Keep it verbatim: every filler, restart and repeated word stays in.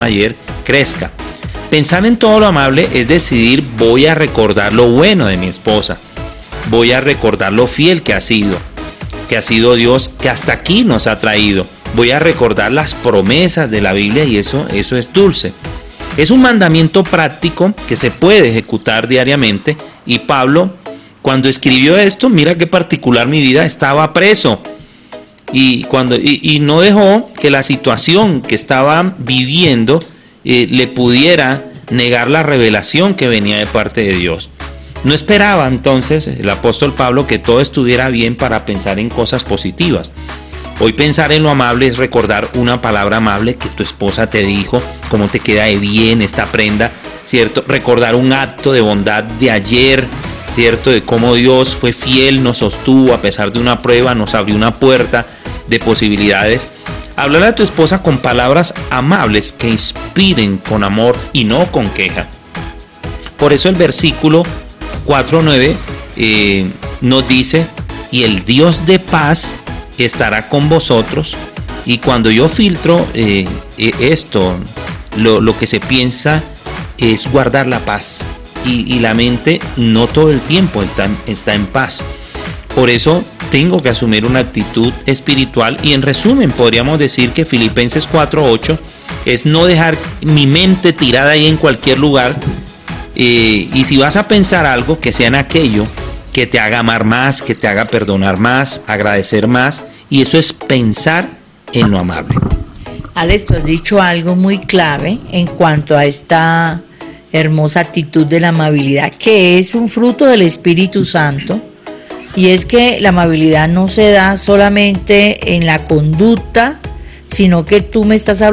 ayer crezca. Pensar en todo lo amable es decidir: voy a recordar lo bueno de mi esposa, voy a recordar lo fiel que ha sido, que ha sido Dios, que hasta aquí nos ha traído. Voy a recordar las promesas de la Biblia, y eso, eso es dulce. Es un mandamiento práctico que se puede ejecutar diariamente, y Pablo, cuando escribió esto, mira qué particular mi vida, estaba preso y, cuando, y, y no dejó que la situación que estaba viviendo eh, le pudiera negar la revelación que venía de parte de Dios. No esperaba entonces el apóstol Pablo que todo estuviera bien para pensar en cosas positivas. Hoy pensar en lo amable es recordar una palabra amable que tu esposa te dijo, cómo te queda de bien esta prenda, ¿cierto? Recordar un acto de bondad de ayer, ¿cierto? De cómo Dios fue fiel, nos sostuvo a pesar de una prueba, nos abrió una puerta de posibilidades. Hablar a tu esposa con palabras amables que inspiren con amor y no con queja. Por eso el versículo cuatro nueve eh, nos dice: y el Dios de paz estará con vosotros. Y cuando yo filtro eh, esto, lo, lo que se piensa es guardar la paz, y, y la mente no todo el tiempo está, está en paz. Por eso tengo que asumir una actitud espiritual, y en resumen podríamos decir que Filipenses cuatro ocho es no dejar mi mente tirada ahí en cualquier lugar, eh, y si vas a pensar algo, que sea en aquello que te haga amar más, que te haga perdonar más, agradecer más, y eso es pensar en lo amable. Alex, tú has dicho algo muy clave en cuanto a esta hermosa actitud de la amabilidad, que es un fruto del Espíritu Santo, y es que la amabilidad no se da solamente en la conducta, sino que tú me estás hablando